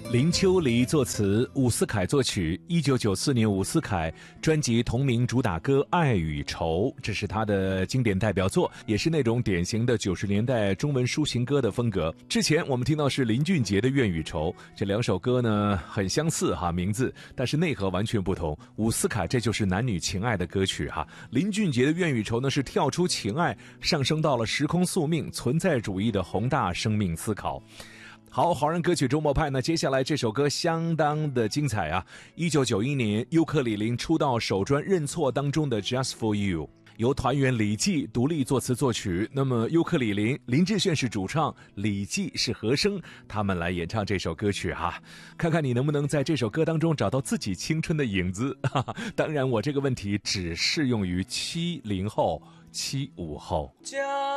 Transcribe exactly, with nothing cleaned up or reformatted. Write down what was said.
林秋离作词，伍思凯作曲。一九九四年，伍思凯专辑同名主打歌《爱与愁》，这是他的经典代表作，也是那种典型的九十年代中文抒情歌的风格。之前我们听到是林俊杰的《愿与愁》，这两首歌呢很相似哈名字，但是内核完全不同。伍思凯这就是男女情爱的歌曲哈，林俊杰的《愿与愁》呢是跳出情爱，上升到了时空宿命、存在主义的宏大生命思考。好，华人歌曲周末派呢，接下来这首歌相当的精彩啊！一九九一年，尤克里林出道首专《认错》当中的《Just for You》，由团员李记独立作词作曲。那么尤克里林，林志炫是主唱，李记是和声，他们来演唱这首歌曲哈，看看你能不能在这首歌当中找到自己青春的影子。哈哈，当然，我这个问题只适用于七零后、七五后。